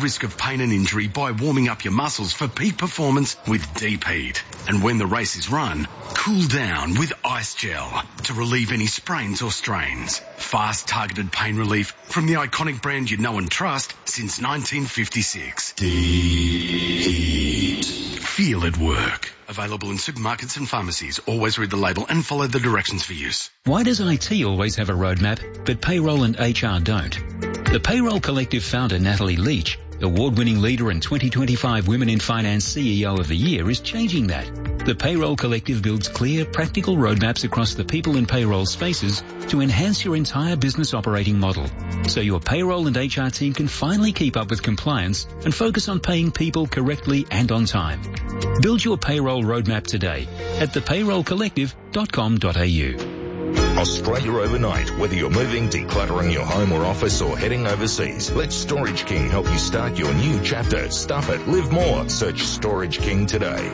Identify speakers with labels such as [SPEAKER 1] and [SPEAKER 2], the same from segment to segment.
[SPEAKER 1] risk of pain and injury by warming up your muscles for peak performance with Deep Heat. And when the race is run, cool down with Ice Gel to relieve any sprains or strains. Fast targeted pain relief from the iconic brand you know and trust since 1956. Deep Heat. Feel it work. Available in supermarkets and pharmacies. Always read the label and follow the directions for use.
[SPEAKER 2] Why does IT always have a roadmap, but payroll and HR don't? The Payroll Collective founder Natalie Leach, award-winning leader and 2025 Women in Finance CEO of the Year, is changing that. The Payroll Collective builds clear, practical roadmaps across the people and payroll spaces to enhance your entire business operating model, so your payroll and HR team can finally keep up with compliance and focus on paying people correctly and on time. Build your payroll roadmap today at thepayrollcollective.com.au.
[SPEAKER 3] Australia Overnight. Whether you're moving, decluttering your home or office, or heading overseas, let Storage King help you start your new chapter. Stuff it. Live more. Search Storage King today.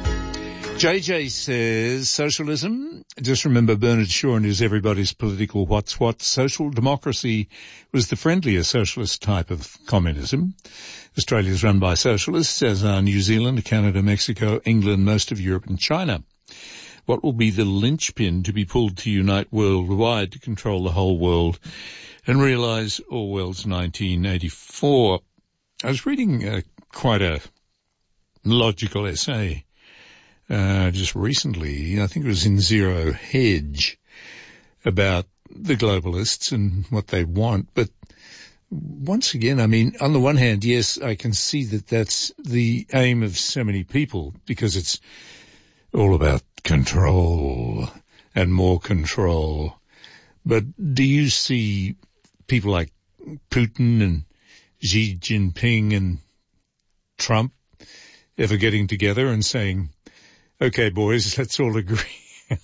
[SPEAKER 4] JJ says, socialism. Just remember Bernard Shaw and his Everybody's Political What's What. Social democracy was the friendlier socialist type of communism. Australia is run by socialists, as are New Zealand, Canada, Mexico, England, most of Europe and China. What will be the linchpin to be pulled to unite worldwide to control the whole world and realise Orwell's 1984? I was reading quite a logical essay just recently. I think it was in Zero Hedge about the globalists and what they want. But once again, I mean, on the one hand, yes, I can see that that's the aim of so many people because it's all about control and more control. But do you see people like Putin and Xi Jinping and Trump ever getting together and saying, okay, boys, let's all agree?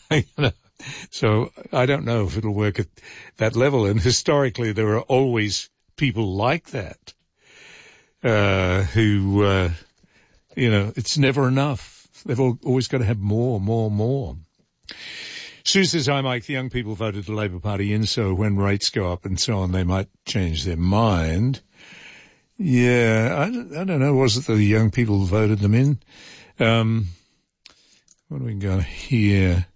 [SPEAKER 4] So I don't know if it'll work at that level. And historically, there are always people like that who, it's never enough. They've always got to have more. Sue says, hi, Mike. The young people voted the Labor Party in, so when rates go up and so on, they might change their mind. Yeah, I don't know. Was it the young people who voted them in? What do we got here?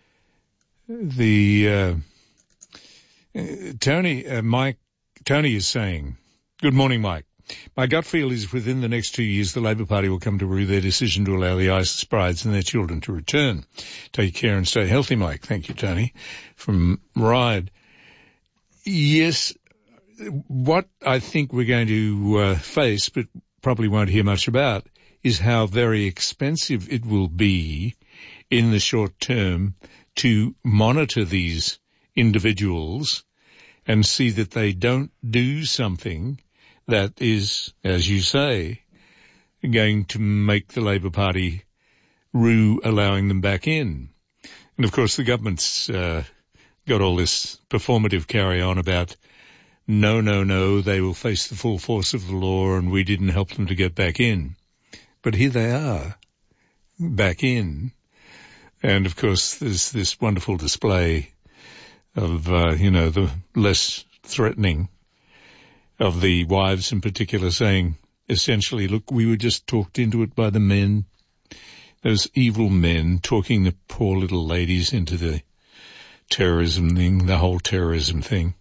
[SPEAKER 4] Tony is saying, good morning, Mike. My gut feel is within the next 2 years, the Labor Party will come to rue their decision to allow the ISIS brides and their children to return. Take care and stay healthy, Mike. Thank you, Tony, from Ryde. Yes, what I think we're going to face, but probably won't hear much about, is how very expensive it will be in the short term to monitor these individuals and see that they don't do something that is, as you say, going to make the Labor Party rue allowing them back in. And, of course, the government's got all this performative carry-on about no, they will face the full force of the law and we didn't help them to get back in. But here they are, back in. And, of course, there's this wonderful display of, the less threatening of the wives in particular saying, essentially, look, we were just talked into it by the men, those evil men talking the poor little ladies into the terrorism thing, the whole terrorism thing.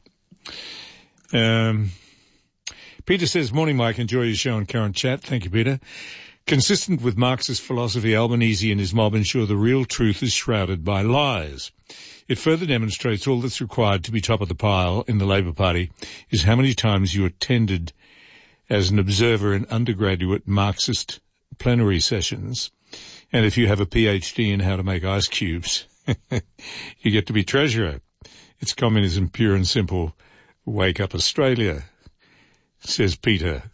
[SPEAKER 4] Peter says, morning, Mike. Enjoy your show and current chat. Thank you, Peter. Consistent with Marxist philosophy, Albanese and his mob ensure the real truth is shrouded by lies. It further demonstrates all that's required to be top of the pile in the Labor Party is how many times you attended as an observer in undergraduate Marxist plenary sessions. And if you have a PhD in how to make ice cubes, you get to be treasurer. It's communism pure and simple. Wake up, Australia, says Peter.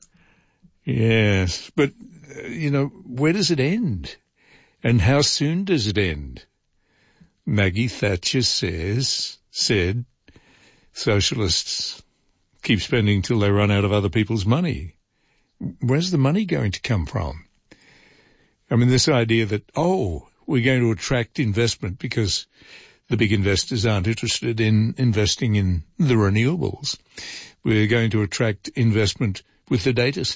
[SPEAKER 4] Yes, but, where does it end? And how soon does it end? Maggie Thatcher said, socialists keep spending till they run out of other people's money. Where's the money going to come from? I mean, this idea that, we're going to attract investment because the big investors aren't interested in investing in the renewables. We're going to attract investment with the data